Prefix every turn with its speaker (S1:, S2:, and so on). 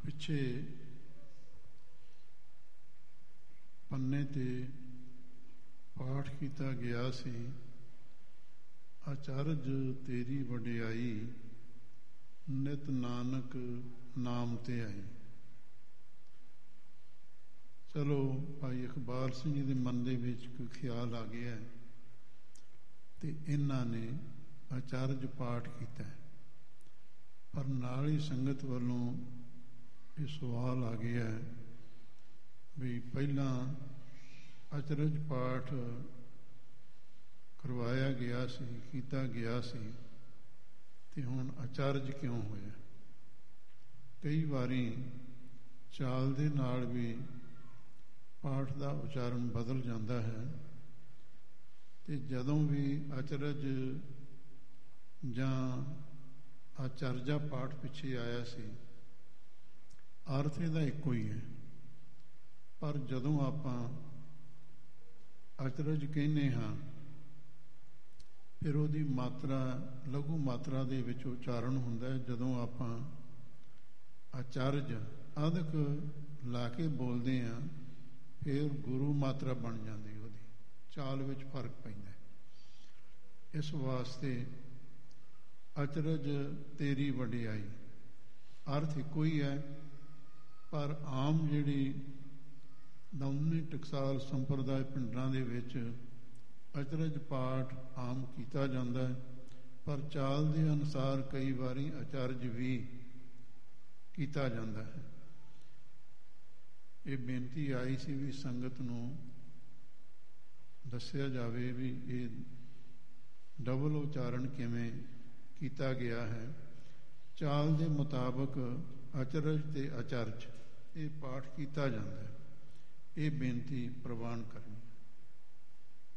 S1: ਪਿੱਛੇ ਪੰਨੇ ਤੇ ਪਾਠ ਕੀਤਾ ਗਿਆ ਸੀ, ਅਚਰਜ ਤੇਰੀ ਵਡਿਆਈ, ਨਿਤ ਨਾਨਕ ਨਾਮ ਤੇ ਆਈ। ਚਲੋ ਭਾਈ ਇਕਬਾਲ ਸਿੰਘ ਜੀ ਦੇ ਮਨ ਦੇ ਵਿੱਚ ਕੋਈ ਖਿਆਲ ਆ ਗਿਆ ਤੇ ਇਹਨਾਂ ਨੇ ਅਚਰਜ ਪਾਠ ਕੀਤਾ, ਪਰ ਨਾਲ ਹੀ ਸੰਗਤ ਵੱਲੋਂ ਇਹ ਸਵਾਲ ਆ ਗਿਆ ਵੀ ਪਹਿਲਾਂ ਅਚਰਜ ਪਾਠ ਕਰਵਾਇਆ ਗਿਆ ਸੀ, ਕੀਤਾ ਗਿਆ ਸੀ, ਤੇ ਹੁਣ ਅਚਰਜ ਕਿਉਂ ਹੋਇਆ? ਕਈ ਵਾਰੀ ਚਾਲ ਦੇ ਨਾਲ ਵੀ ਪਾਠ ਦਾ ਉਚਾਰਨ ਬਦਲ ਜਾਂਦਾ ਹੈ, ਤੇ ਜਦੋਂ ਵੀ ਅਚਰਜ ਜਾਂ ਅਚਰਜਾ ਪਾਠ ਪਿੱਛੇ ਆਇਆ ਸੀ, ਅਰਥ ਇਹਦਾ ਇੱਕੋ ਹੀ ਹੈ। ਪਰ ਜਦੋਂ ਆਪਾਂ ਅਚਰਜ ਕਹਿੰਦੇ ਹਾਂ, ਫਿਰ ਉਹਦੀ ਮਾਤਰਾ ਲਘੂ ਮਾਤਰਾ ਦੇ ਵਿੱਚ ਉਚਾਰਨ ਹੁੰਦਾ ਹੈ। ਜਦੋਂ ਆਪਾਂ ਅਚਰਜ ਅਧਿਕ ਲਾ ਕੇ ਬੋਲਦੇ ਹਾਂ, ਫਿਰ ਗੁਰੂ ਮਾਤਰਾ ਬਣ ਜਾਂਦੀ, ਉਹਦੀ ਚਾਲ ਵਿੱਚ ਫਰਕ ਪੈਂਦਾ। ਇਸ ਵਾਸਤੇ ਅਚਰਜ ਤੇਰੀ ਵਡਿਆਈ ਅਰਥ ਇੱਕੋ ਹੀ ਹੈ, ਪਰ ਆਮ ਜਿਹੜੀ ਨਵੀਂ ਟਕਸਾਲ ਸੰਪਰਦਾਇ ਪਿੰਡਾਂ ਦੇ ਵਿੱਚ ਅਚਰਜ ਪਾਠ ਆਮ ਕੀਤਾ ਜਾਂਦਾ ਹੈ, ਪਰ ਚਾਲ ਦੇ ਅਨੁਸਾਰ ਕਈ ਵਾਰੀ ਅਚਰਜ ਵੀ ਕੀਤਾ ਜਾਂਦਾ ਹੈ। ਇਹ ਬੇਨਤੀ ਆਈ ਸੀ ਵੀ ਸੰਗਤ ਨੂੰ ਦੱਸਿਆ ਜਾਵੇ ਵੀ ਇਹ ਡਬਲ ਉਚਾਰਨ ਕਿਵੇਂ ਕੀਤਾ ਗਿਆ ਹੈ। ਚਾਲ ਦੇ ਮੁਤਾਬਕ ਅਚਰਜ ਤੇ ਅਚਰਜ ਇਹ ਪਾਠ ਕੀਤਾ ਜਾਂਦਾ ਹੈ। ਇਹ ਬੇਨਤੀ ਪ੍ਰਵਾਨ ਕਰਨੀ।